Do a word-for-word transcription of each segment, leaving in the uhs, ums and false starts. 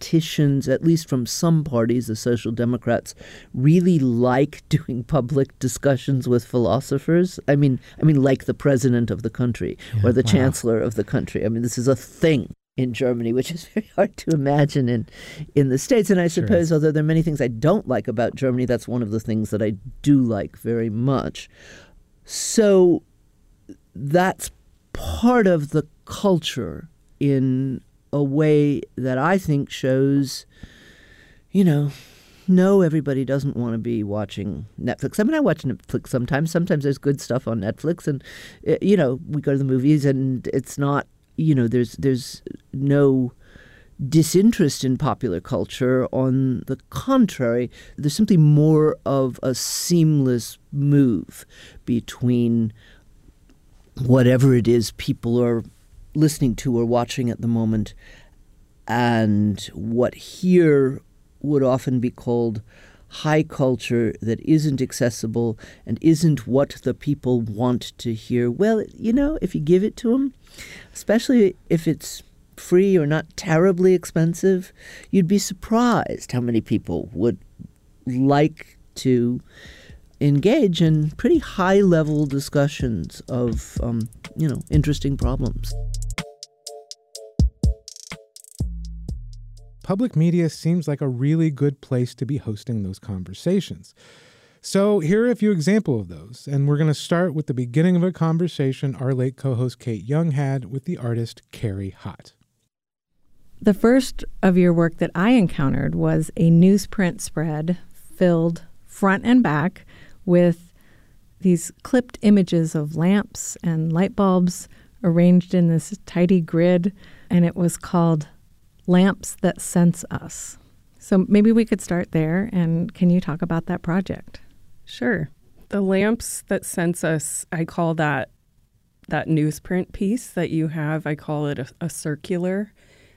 politicians, at least from some parties, the Social Democrats, really like doing public discussions with philosophers. I mean, I mean, like the president of the country yeah, or the wow. chancellor of the country. I mean, this is a thing in Germany, which is very hard to imagine in, in the States. And I suppose, sure. although there are many things I don't like about Germany, that's one of the things that I do like very much. So that's part of the culture in a way that I think shows, you know, no, everybody doesn't want to be watching Netflix. I mean, I watch Netflix sometimes. Sometimes there's good stuff on Netflix. And, you know, we go to the movies and it's not, you know, there's there's no disinterest in popular culture. On the contrary, there's simply more of a seamless move between whatever it is people are listening to or watching at the moment and what here would often be called high culture that isn't accessible and isn't what the people want to hear. Well, you know, if you give it to them, especially if it's free or not terribly expensive, you'd be surprised how many people would like to engage in pretty high-level discussions of, um, you know, interesting problems. Public media seems like a really good place to be hosting those conversations. So here are a few examples of those, and we're going to start with the beginning of a conversation our late co-host Kate Young had with the artist Carrie Hott. The first of your work that I encountered was a newsprint spread filled front and back with these clipped images of lamps and light bulbs arranged in this tidy grid, and it was called Lamps That Sense Us. So maybe we could start there, and can you talk about that project? Sure. The Lamps That Sense Us, I call that that newsprint piece that you have, I call it a, a circular.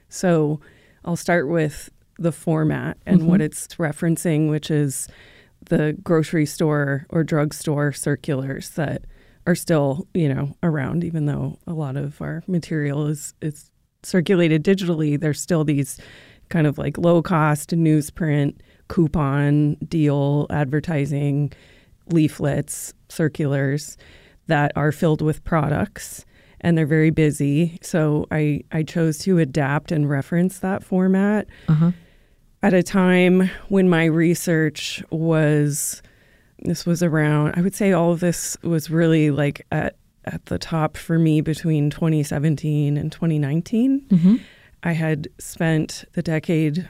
So I'll start with the format and mm-hmm. what it's referencing, which is the grocery store or drugstore circulars that are still, you know, around, even though a lot of our material is, is circulated digitally. There's still these kind of like low-cost newsprint, coupon deal advertising leaflets, circulars that are filled with products, and they're very busy. So I, I chose to adapt and reference that format uh-huh. at a time when my research was, this was around, I would say all of this was really like at at the top for me between twenty seventeen and twenty nineteen. Mm-hmm. I had spent the decade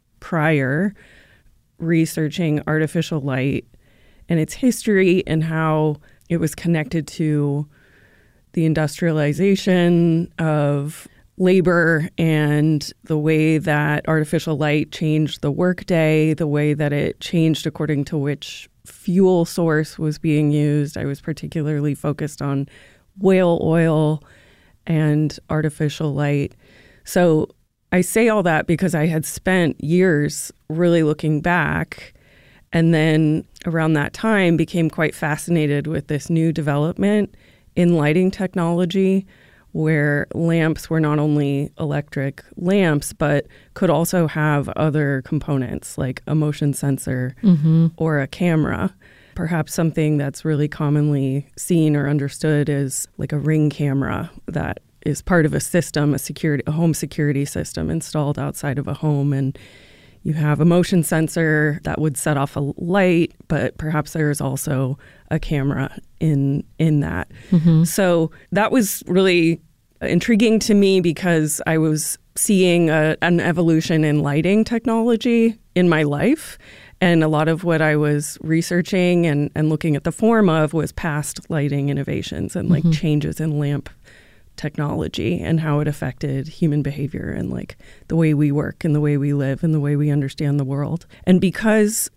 prior researching artificial light and its history and how it was connected to the industrialization of labor and the way that artificial light changed the workday, the way that it changed according to which fuel source was being used. I was particularly focused on whale oil and artificial light. So I say all that because I had spent years really looking back, and then around that time became quite fascinated with this new development in lighting technology, where lamps were not only electric lamps, but could also have other components like a motion sensor mm-hmm. or a camera. Perhaps something that's really commonly seen or understood is like a Ring camera that is part of a system, a security, a home security system installed outside of a home. And you have a motion sensor that would set off a light, but perhaps there's also a camera in in that. Mm-hmm. So that was really intriguing to me because I was seeing a, an evolution in lighting technology in my life. And a lot of what I was researching and, and looking at the form of was past lighting innovations and like mm-hmm. changes in lamp technology and how it affected human behavior and like the way we work and the way we live and the way we understand the world. And because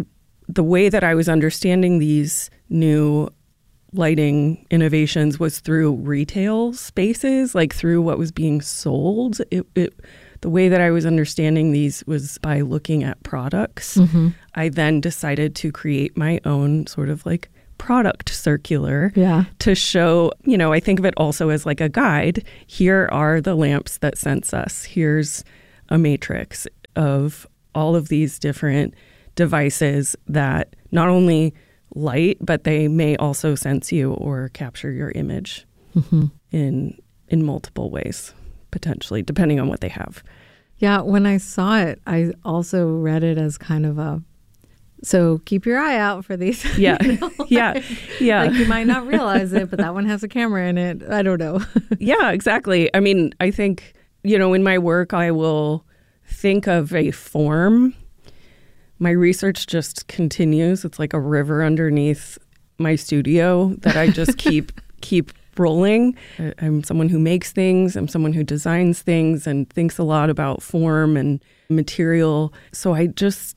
the way that I was understanding these new lighting innovations was through retail spaces, like through what was being sold, it, it the way that I was understanding these was by looking at products. Mm-hmm. I then decided to create my own sort of like product circular yeah. to show, you know, I think of it also as like a guide. Here are the lamps that sense us. Here's a matrix. of all of these different devices that not only light, but they may also sense you or capture your image mm-hmm. in in multiple ways, potentially, depending on what they have. Yeah, when I saw it, I also read it as kind of a, so keep your eye out for these. Yeah, you know, like, yeah, yeah. Like you might not realize it, but that one has a camera in it. I don't know. Yeah, exactly. I mean, I think, you know, in my work, I will think of a form. My research just continues. It's like a river underneath my studio that I just keep keep rolling. I'm someone who makes things. I'm someone who designs things and thinks a lot about form and material. So I just,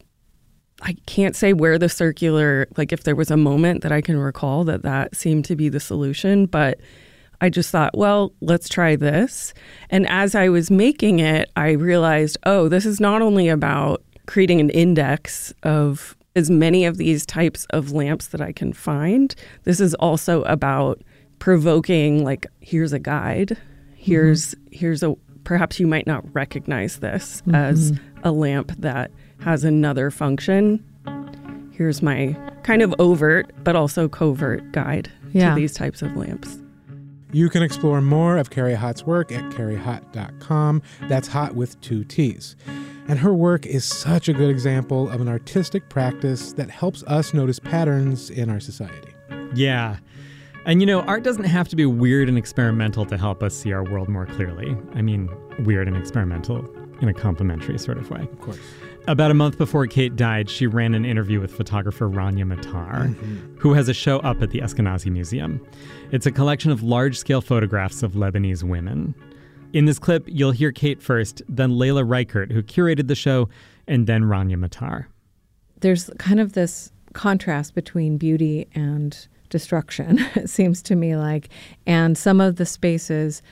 I can't say where the circular, like if there was a moment that I can recall that that seemed to be the solution, but I just thought, well, let's try this. And as I was making it, I realized, oh, this is not only about creating an index of as many of these types of lamps that I can find. This is also about provoking, like, here's a guide. Here's mm-hmm. here's a, perhaps you might not recognize this mm-hmm. as a lamp that has another function. Here's my kind of overt, but also covert guide yeah. to these types of lamps. You can explore more of Carrie Hott's work at carrie hott dot com. That's hot with two T's. And her work is such a good example of an artistic practice that helps us notice patterns in our society. Yeah. And, you know, art doesn't have to be weird and experimental to help us see our world more clearly. I mean, weird and experimental in a complimentary sort of way. Of course. About a month before Kate died, she ran an interview with photographer Rania Matar, mm-hmm. who has a show up at the Eskenazi Museum. It's a collection of large-scale photographs of Lebanese women. In this clip, you'll hear Kate first, then Layla Reichert, who curated the show, and then Rania Matar. There's kind of this contrast between beauty and destruction, it seems to me like. And some of the spaces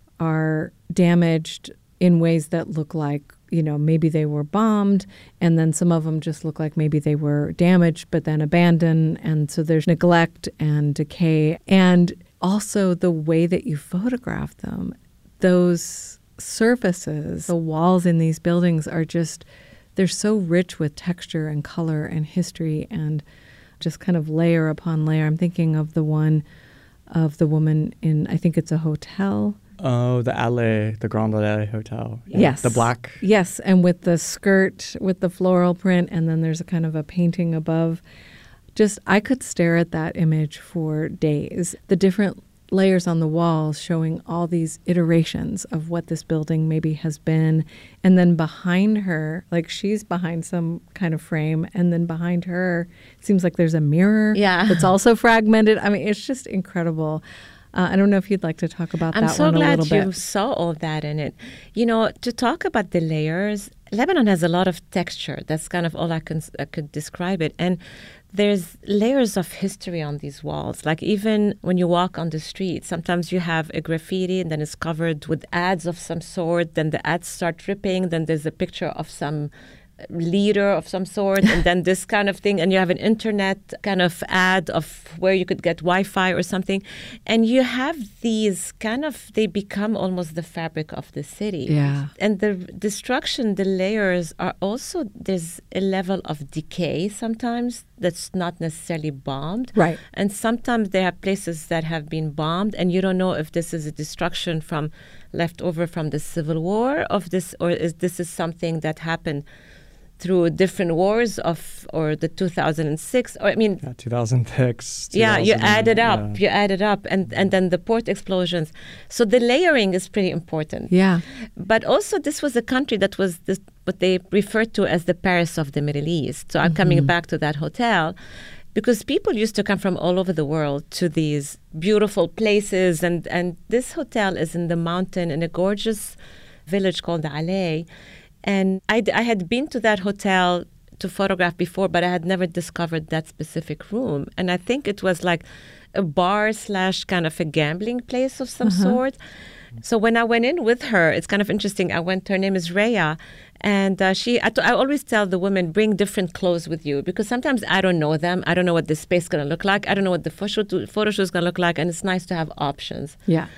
are damaged in ways that look like, you know, maybe they were bombed, and then some of them just look like maybe they were damaged but then abandoned, and so there's neglect and decay. And also the way that you photograph them, those surfaces, the walls in these buildings are just, they're so rich with texture and color and history and just kind of layer upon layer. I'm thinking of the one of the woman in, I think it's a hotel. Oh, the Allée, the Grand Allée Hotel. Yes. The black. Yes, and with the skirt, with the floral print, and then there's a kind of a painting above. Just, I could stare at that image for days. The different layers on the walls showing all these iterations of what this building maybe has been. And then behind her, like she's behind some kind of frame, and then behind her, it seems like there's a mirror yeah. that's also fragmented. I mean, it's just incredible. Uh, I don't know if you'd like to talk about I'm that so one a glad little bit. you saw all that in it. You know, to talk about the layers, Lebanon has a lot of texture. That's kind of all I can I could describe it. And there's layers of history on these walls. Like even when you walk on the street, sometimes you have a graffiti and then it's covered with ads of some sort. Then the ads start dripping. Then there's a picture of some leader of some sort, and then this kind of thing, and you have an internet kind of ad of where you could get Wi-Fi or something, and you have these kind of, they become almost the fabric of the city. Yeah. And the destruction, the layers are also, there's a level of decay sometimes that's not necessarily bombed. Right. And sometimes there are places that have been bombed, and you don't know if this is a destruction from left over from the Civil War of this, or is this is something that happened through different wars of, or the two thousand six, or I mean, yeah, two thousand six. Yeah, you add it up, yeah. you add it up, and and then the port explosions. So the layering is pretty important. Yeah. But also, this was a country that was this, what they referred to as the Paris of the Middle East. So I'm mm-hmm. coming back to that hotel, because people used to come from all over the world to these beautiful places, and and this hotel is in the mountain in a gorgeous village called the Allée. And I, I had been to that hotel to photograph before, but I had never discovered that specific room. And I think it was like a bar slash kind of a gambling place of some uh-huh. sort. So when I went in with her, it's kind of interesting. I went, her name is Rhea, and uh, she, I, t- I always tell the women, bring different clothes with you, because sometimes I don't know them. I don't know what the space is going to look like. I don't know what the photo, photo shoot is going to look like. And it's nice to have options. Yeah.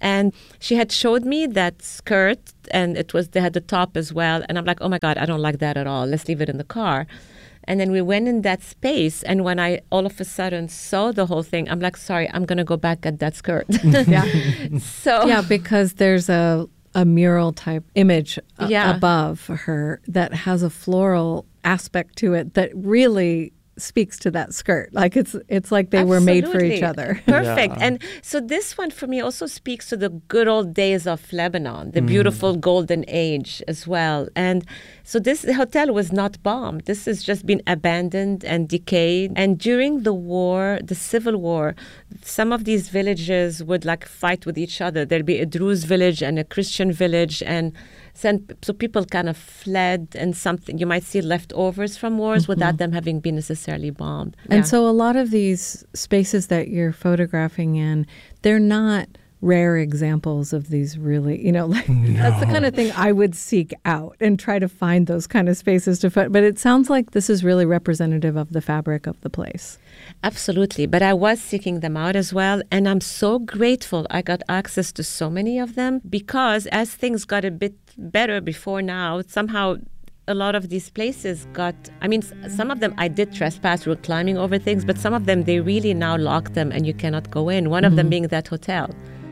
And she had showed me that skirt, and it was they had the top as well. And I'm like, oh my God, I don't like that at all. Let's leave it in the car. And then we went in that space, and when I all of a sudden saw the whole thing, I'm like, sorry, I'm going to go back at that skirt. Yeah. So yeah, because there's a, a mural type image a- Yeah. above her that has a floral aspect to it that really speaks to that skirt. Like it's it's like they were made for each Absolutely. other. Perfect. Yeah. And so this one for me also speaks to the good old days of Lebanon, the beautiful golden age as well. And so this hotel was not bombed. This has just been abandoned and decayed. And during the war, the civil war, some of these villages would like fight with each other. There'd be a Druze village and a Christian village, and Sent, so people kind of fled, and something you might see leftovers from wars Mm-hmm. without them having been necessarily bombed. And Yeah. so a lot of these spaces that you're photographing in, they're not rare examples of these really, you know, like that's the kind of thing I would seek out and try to find those kind of spaces to photo. But it sounds like this is really representative of the fabric of the place. Absolutely. But I was seeking them out as well. And I'm so grateful I got access to so many of them, because as things got a bit better before now, somehow a lot of these places got, I mean, s- some of them I did trespass, we were climbing over things, but some of them they really now lock them and you cannot go in. One of them being that hotel.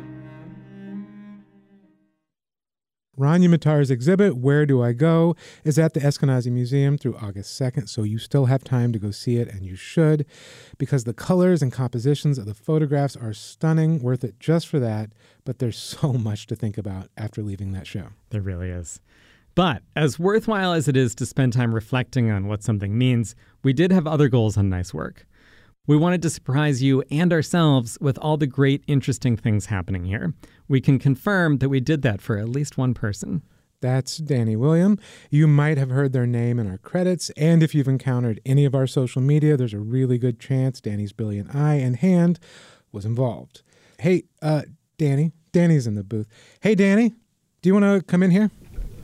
Rania Mattar's exhibit, Where Do I Go?, is at the Eskenazi Museum through August second, so you still have time to go see it, and you should, because the colors and compositions of the photographs are stunning, worth it just for that, but there's so much to think about after leaving that show. There really is. But as worthwhile as it is to spend time reflecting on what something means, we did have other goals on Nice Work. We wanted to surprise you and ourselves with all the great, interesting things happening here. We can confirm that we did that for at least one person. That's Danny William. You might have heard their name in our credits, and if you've encountered any of our social media, there's a really good chance Danny's brilliant eye and hand was involved. Hey, uh, Danny. Danny's in the booth. Hey, Danny, do you want to come in here?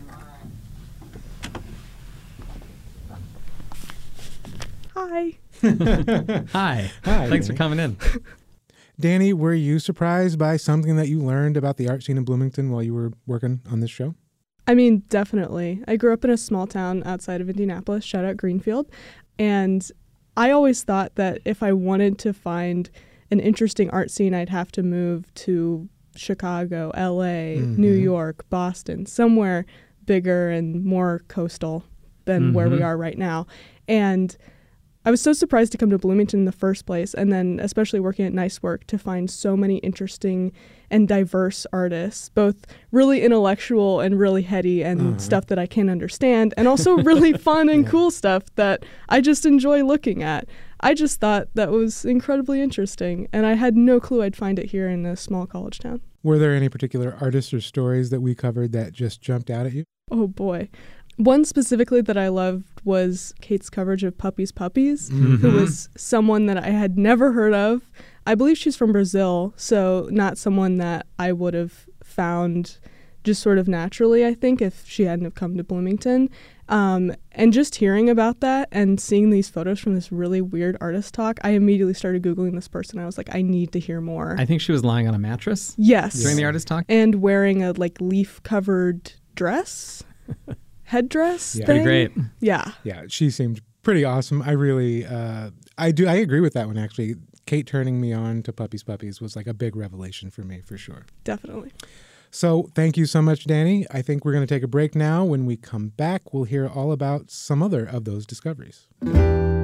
Hi. Hi. Hi, Thanks for Danny. coming in. Danny, were you surprised by something that you learned about the art scene in Bloomington while you were working on this show? I mean, definitely. I grew up in a small town outside of Indianapolis, shout out Greenfield. And I always thought that if I wanted to find an interesting art scene, I'd have to move to Chicago, L A, Mhm. New York, Boston, somewhere bigger and more coastal than where we Mhm. are right now. And I was so surprised to come to Bloomington in the first place, and then especially working at Nice Work to find so many interesting and diverse artists, both really intellectual and really heady and Uh-huh. stuff that I can understand, and also really fun and cool stuff that I just enjoy looking at. I just thought that was incredibly interesting, and I had no clue I'd find it here in a small college town. Were there any particular artists or stories that we covered that just jumped out at you? Oh boy. One specifically that I loved was Kate's coverage of Puppies Puppies, Mhm. who was someone that I had never heard of. I believe she's from Brazil, so not someone that I would have found just sort of naturally, I think, if she hadn't have come to Bloomington. Um, and just hearing about that and seeing these photos from this really weird artist talk, I immediately started Googling this person. I was like, I need to hear more. I think she was lying on a mattress yes. during the artist talk. And wearing a like leaf-covered dress, headdress Yeah. Pretty thing. great. Yeah. Yeah, she seemed pretty awesome. I really, uh, I do, I agree with that one actually. Kate turning me on to Puppies Puppies was like a big revelation for me, for sure. Definitely. So thank you so much, Danny. I think we're going to take a break now. When we come back, we'll hear all about some other of those discoveries.